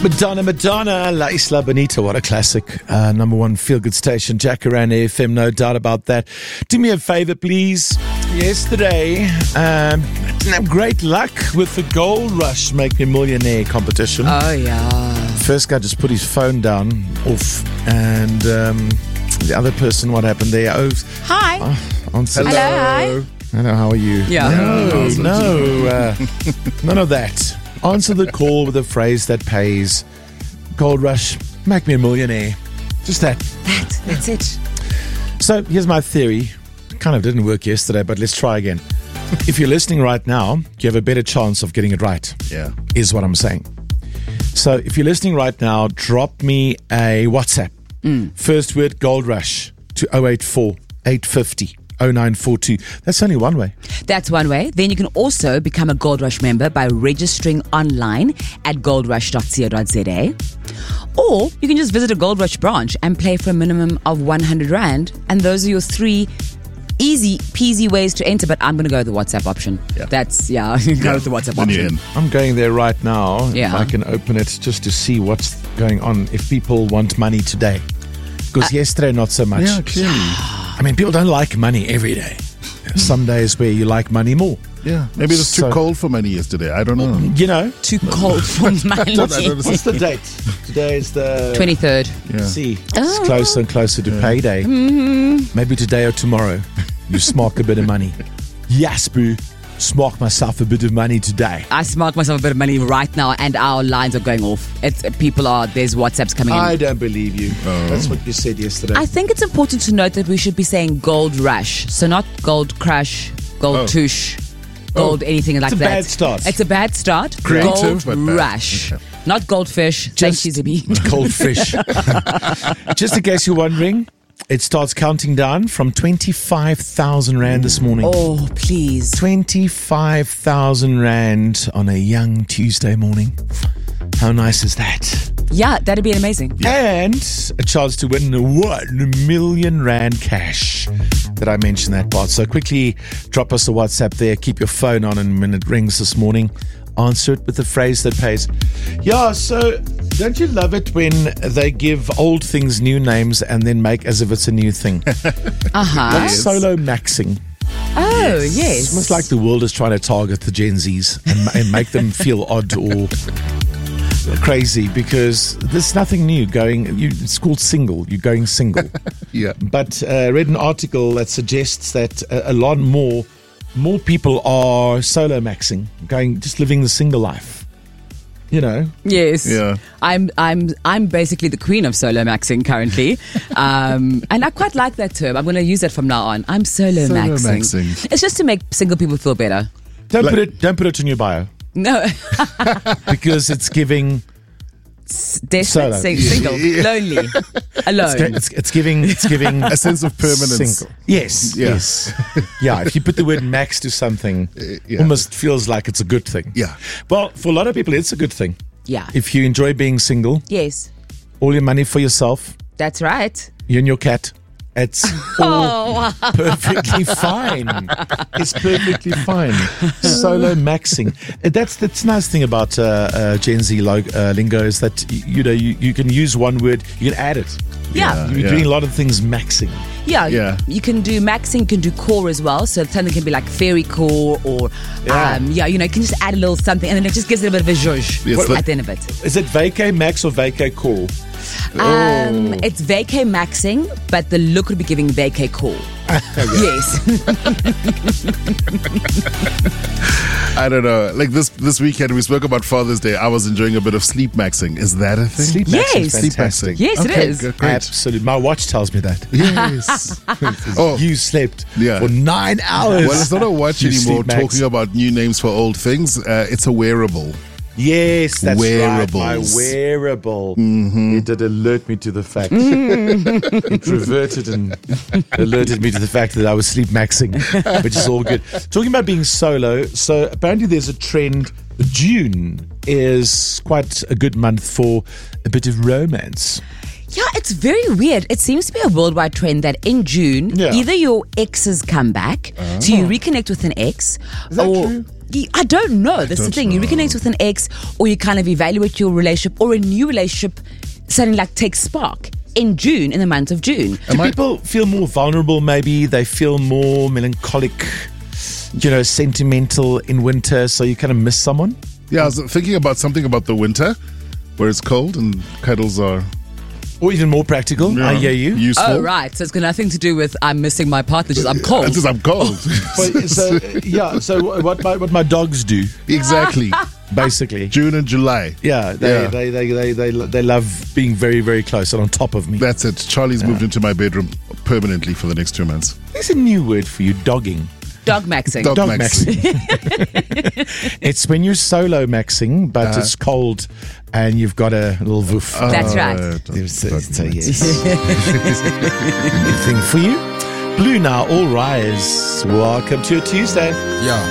Madonna, La Isla Bonita, what a classic. Number one feel-good station, Jacaranda FM, no doubt about that. Do me a favor, please. Yesterday, didn't have great luck with the Gold Rush Make Me Millionaire competition. Oh, yeah. First guy just put his phone down, off, and the other person, what happened there? Oh, Hi. answered. Hello. Hi. Hello, how are you? Yeah. No, none of that. Answer the call with a phrase that pays. Gold Rush, make me a millionaire. Just that. That's it. So here's my theory. Kind of didn't work yesterday, but let's try again. If you're listening right now, you have a better chance of getting it right. Yeah. Is what I'm saying. So if you're listening right now, drop me a WhatsApp. First word, Gold Rush, to 084 850 0942. That's only one way. That's one way. Then you can also become a Gold Rush member by registering online at goldrush.co.za. Or you can just visit a Gold Rush branch and play for a minimum of 100 Rand. And those are your three easy peasy ways to enter. But I'm going to go with the WhatsApp option. Yeah. Go with the WhatsApp Then you're option. in. I'm going there right now. Yeah. If I can open it just to see what's going on. If people want money today. Because yesterday, not so much. Yeah, clearly. I mean, people don't like money every day. Some days where you like money more. Yeah. Maybe it was too So- cold for money yesterday. I don't know. You know, Too cold for money. what's the date? Today is the 23rd. Yeah. See, it's closer and closer to payday. Maybe today or tomorrow, you smock a bit of money. Yes, boo. Smock myself a bit of money today. I smark myself a bit of money right now and our lines are going off. There's WhatsApps coming in. I don't believe you. That's what you said yesterday. I think it's important to note that we should be saying Gold Rush. So not Gold Crash, Gold Touche, Gold anything like It's a that. bad start. It's a bad start. Creative, Gold but bad. Rush. Okay. Not Goldfish. Just- Thank you, Zibi. Cold fish. Just in case you're wondering, it starts counting down from 25,000 Rand this morning. Oh, please. 25,000 Rand on a young Tuesday morning. How nice is that? Yeah, that'd be amazing. And a chance to win 1 million Rand cash. Did I mention that part? So quickly drop us a WhatsApp there. Keep your phone on, and when it rings this morning, answer it with a phrase that pays. Yeah, so don't you love it when they give old things new names and then make as if it's a new thing? Uh-huh. Like solo maxing. Oh, It's yes. almost like the world is trying to target the Gen Zs and make them feel odd or crazy, because there's nothing new it's called single. You're going single. Yeah. But read an article that suggests that a lot more people are solo maxing, just living the single life. You know, Yes. Yeah. I'm basically the queen of solo maxing currently. And I quite like that term. I'm going to use that from now on. I'm solo maxing. maxing. It's just to make single people feel better. don't put it in your bio, No. because it's giving. Desperate, Solo. single, lonely, alone. It's giving A sense of permanence. single. Yes, Yeah. yes. Yeah, if you put the word max to something, yeah. almost feels like it's a good thing. Yeah. Well, for a lot of people, it's a good thing. Yeah. If you enjoy being single, Yes, all your money for yourself, that's right. you and your cat, it's all perfectly fine. It's perfectly fine. Solo maxing. That's the nice thing about Gen Z lingo is that you can use one word, you can add it. Yeah. You're doing a lot of things maxing. Yeah. Yeah. You can do maxing, you can do core as well. So something can be like fairy core or, you can just add a little something and then it just gives it a bit of a zhuzh Yes, at the end of it. Is it vacay max or vacay core? It's vacay maxing, but the look would be giving vacay core. Yes. I don't know. Like this weekend, we spoke about Father's Day. I was enjoying a bit of sleep maxing. Is that a thing? Sleep Yes. maxing, Sleep fantastic. maxing. Yes, it Okay, is. good, great. Absolutely. My watch tells me that. Yes. Oh, You slept Yeah. for 9 hours. well, it's not a watch You anymore. sleep max. Talking about new names for old things, it's a wearable. Yes, that's right. My Wearables. wearable. It did alert me to the fact. It reverted and alerted me to the fact that I was sleep maxing, which is all good. Talking about being solo, so apparently there's a trend. June is quite a good month for a bit of romance. Yeah, it's very weird. It seems to be a worldwide trend that in June, Yeah. either your exes come back, so you reconnect with an ex, Is that true? I don't know. That's the thing. You reconnect with an ex, or you kind of evaluate your relationship, or a new relationship suddenly like takes spark in June, in the month of June. Do people feel more vulnerable? Maybe they feel more melancholic, sentimental in winter, so you kind of miss someone? Yeah, I was thinking about something about the winter where it's cold and cuddles are... Or even more practical, I hear you. Useful. Oh, right. So it's got nothing to do with I'm missing my partner, just I'm cold. It's just I'm cold. So what my dogs do, Exactly. basically. June and July. Yeah, they love being very, very close and on top of me. That's it. Charlie's moved into my bedroom permanently for the next 2 months. There's a new word for you, dogging. Dog maxing. Dog Dog maxing. maxing. It's when you're solo maxing, but it's cold and you've got a little woof. That's right. So yes. New thing for you. Blue now, all rise. Welcome to your Tuesday. Yeah.